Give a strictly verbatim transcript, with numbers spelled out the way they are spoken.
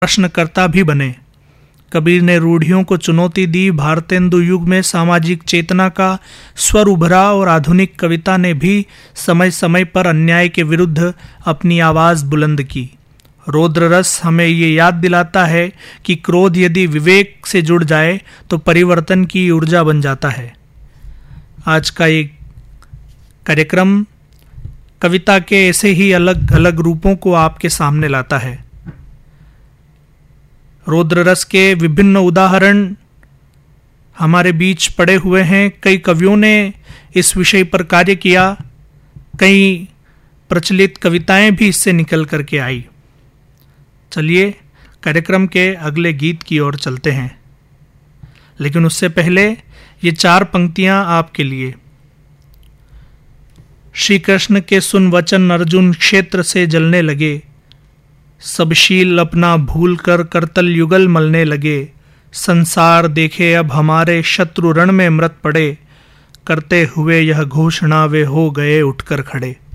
प्रश्नकर्ता भी बने। कबीर ने रूढ़ियों को चुनौती दी। भारतेंदु युग में सामाजिक चेतना का स्वर उभरा और आधुनिक कविता ने भी समय समय पर अन्याय के विरुद्ध अपनी आवाज बुलंद की। रौद्र रस हमें ये याद दिलाता है कि क्रोध यदि विवेक से जुड़ जाए तो परिवर्तन की ऊर्जा बन जाता है। आज का ये कार्यक्रम कविता के ऐसे ही अलग अलग रूपों को आपके सामने लाता है। रौद्र रस के विभिन्न उदाहरण हमारे बीच पड़े हुए हैं। कई कवियों ने इस विषय पर कार्य किया, कई प्रचलित कविताएं भी इससे निकल करके आई। चलिए कार्यक्रम के अगले गीत की ओर चलते हैं, लेकिन उससे पहले ये चार पंक्तियां आपके लिए। श्री कृष्ण के सुन वचन अर्जुन क्षेत्र से जलने लगे, सब शील अपना भूल कर करतल युगल मलने लगे। संसार देखे अब हमारे शत्रु रण में मृत पड़े, करते हुए यह घोषणा वे हो गए उठकर खड़े।